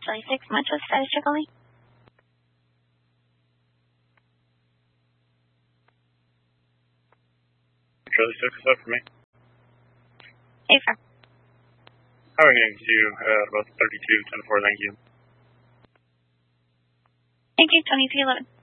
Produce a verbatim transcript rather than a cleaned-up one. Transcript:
Charlie six, Metro status check only. Charlie six, is that for me? Hey, sir. How are you getting to uh, about thirty-two ten four, thank you. Thank you, twenty-two eleven.